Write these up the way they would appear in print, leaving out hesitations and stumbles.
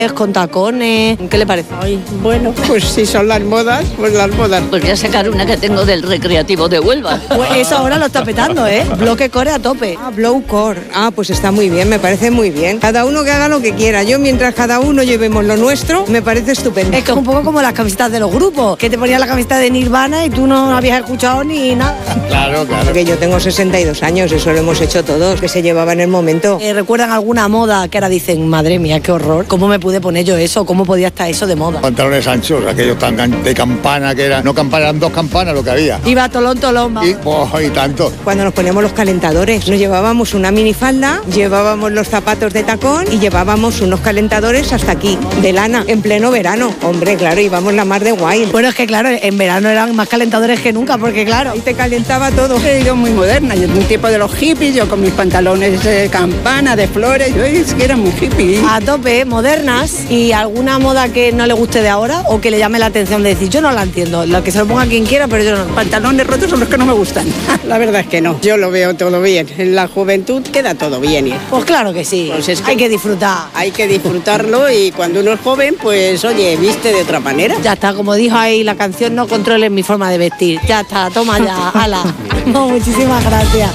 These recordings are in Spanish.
con tacones. ¿Qué le parece? Ay, bueno, pues si son las modas, pues las modas. Podría sacar una que tengo del Recreativo de Huelva. Pues eso ahora lo está petando, Bloque core a tope. Blow core. Pues está muy bien, me parece muy bien. Cada uno que haga lo que quiera. Yo, mientras cada uno llevemos lo nuestro, me parece estupendo. Es que es un poco como las camisetas de los grupos, que te ponían la camiseta de Nirvana y tú no habías escuchado ni nada. Claro. Porque yo tengo 62 años, eso lo hemos hecho todos, que se llevaba en el momento. ¿Recuerdan alguna moda que ahora dicen, madre mía, qué horror? ¿Cómo me pude poner yo eso? ¿Cómo podía estar eso de moda? Pantalones anchos, aquellos tan de campana que era, no campana, eran 2 campanas lo que había. Iba tolón, Y tanto. Cuando nos poníamos los calentadores, nos llevábamos una minifalda, llevábamos los zapatos de tacón y llevábamos unos calentadores hasta aquí, de lana, en pleno verano. Hombre, claro, íbamos la mar de guay. Bueno, es que claro, en verano eran más calentadores que nunca, porque claro, y te calentaba todo. He ido muy moderna, yo un tipo de los hippies, yo con mis pantalones de campana, de flores, yo es que era muy hippie. A tope, modernas. ¿Y alguna moda que no le guste de ahora o que le llame la atención de decir, yo no la entiendo, la que se lo ponga quien quiera, pero yo no? Pantalones rotos son los que no me gustan. La verdad es que no, yo lo veo todo bien. En la juventud queda todo bien. Pues claro que sí, pues es que hay que disfrutar. Hay que disfrutarlo y cuando uno es joven, pues oye, viste de otra manera. Ya está, como dijo ahí la canción, no controles mi forma de vestir. Ya está, toma ya, ala. No, muchísimas gracias.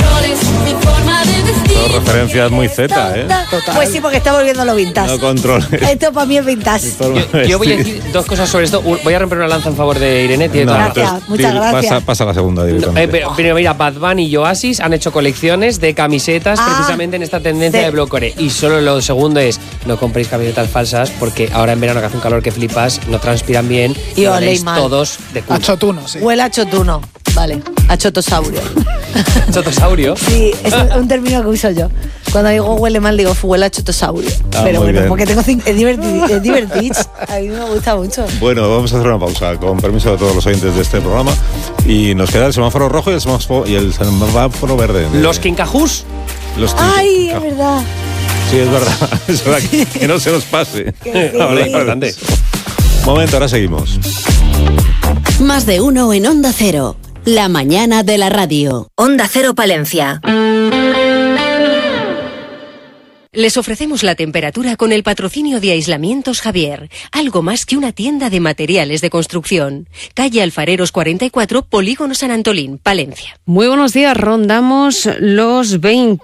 Son referencias muy Z, Total. Pues sí, porque está volviendo lo vintage. No controles. Esto para mí es vintage. Yo voy a decir 2 cosas sobre esto. Voy a romper una lanza en favor de Irene. Muchas gracias. Pasa la segunda directamente. Pero mira, Bad Bunny y Oasis han hecho colecciones de camisetas precisamente en esta tendencia de blow core. Y solo lo segundo es, no compréis camisetas falsas porque ahora en verano que hace un calor que flipas, no transpiran bien y oléis todos de culo. A chotuno, sí. Huele a chotuno. Vale, a chotosaurio. ¿Chotosaurio? Sí, es un término que uso yo. Cuando digo huele mal, digo huele a chotosaurio. Pero bueno, bien. porque tengo es divertido. A mí me gusta mucho. Bueno, vamos a hacer una pausa, con permiso de todos los oyentes de este programa. Y nos queda el semáforo rojo y el semáforo verde. Los quincajús. Ay, es verdad. Sí, es verdad. Es verdad que no se nos pase. Importante. Momento, ahora seguimos. Más de uno en Onda Cero. La mañana de la radio. Onda Cero Palencia. Les ofrecemos la temperatura con el patrocinio de Aislamientos Javier, algo más que una tienda de materiales de construcción. Calle Alfareros 44, Polígono San Antolín, Palencia. Muy buenos días, rondamos los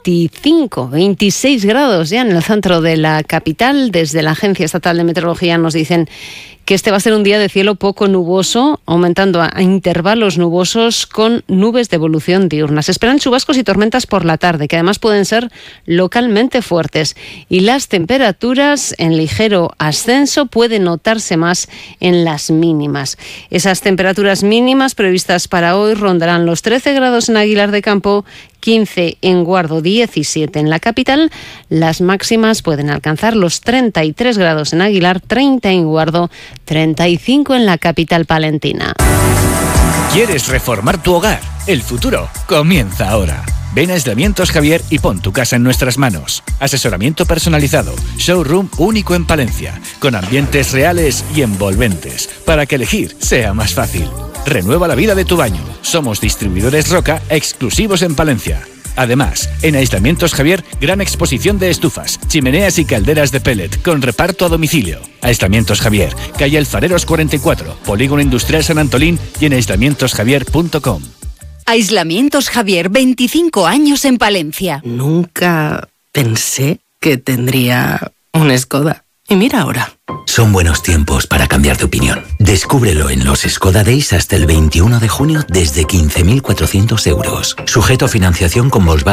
26 grados ya en el centro de la capital. Desde la Agencia Estatal de Meteorología nos dicen que este va a ser un día de cielo poco nuboso, aumentando a intervalos nubosos con nubes de evolución diurna. Se esperan chubascos y tormentas por la tarde, que además pueden ser localmente fuertes. Y las temperaturas en ligero ascenso pueden notarse más en las mínimas. Esas temperaturas mínimas previstas para hoy rondarán los 13 grados en Aguilar de Campo, 15 en Guardo, 17 en la capital. Las máximas pueden alcanzar los 33 grados en Aguilar, 30 en Guardo, 35 en la capital palentina. ¿Quieres reformar tu hogar? El futuro comienza ahora. Ven a Aislamientos Javier y pon tu casa en nuestras manos. Asesoramiento personalizado, showroom único en Palencia, con ambientes reales y envolventes, para que elegir sea más fácil. Renueva la vida de tu baño. Somos distribuidores Roca exclusivos en Palencia. Además, en Aislamientos Javier, gran exposición de estufas, chimeneas y calderas de pellet con reparto a domicilio. Aislamientos Javier, calle Alfareros 44, Polígono Industrial San Antolín y en aislamientosjavier.com. Aislamientos Javier, 25 años en Palencia. Nunca pensé que tendría un Skoda. Y mira ahora. Son buenos tiempos para cambiar de opinión. Descúbrelo en los Skoda Days hasta el 21 de junio desde 15.400 euros. Sujeto a financiación con Volkswagen.